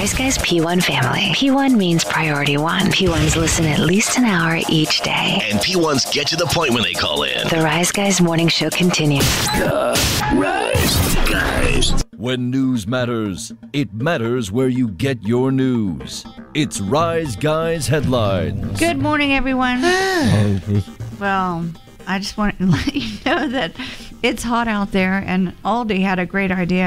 Rise Guys P1 family. P1 means priority one. P1s listen at least an hour each day. And P1s get to the point when they call in. The Rise Guys morning show continues. The Rise Guys. When news matters, it matters where you get your news. It's Rise Guys Headlines. Good morning, everyone. Well, I just want to let you know that it's hot out there, and Aldi had a great idea.